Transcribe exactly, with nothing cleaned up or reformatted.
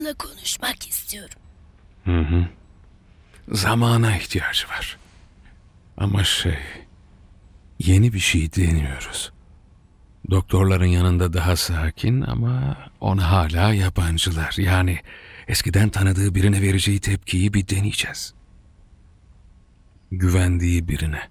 konuşmak istiyorum. Hı hı. Zamana ihtiyacı var. Ama şey... Yeni bir şey deniyoruz. Doktorların yanında daha sakin ama ona hala yabancılar. Yani eskiden tanıdığı birine vereceği tepkiyi bir deneyeceğiz. Güvendiği birine.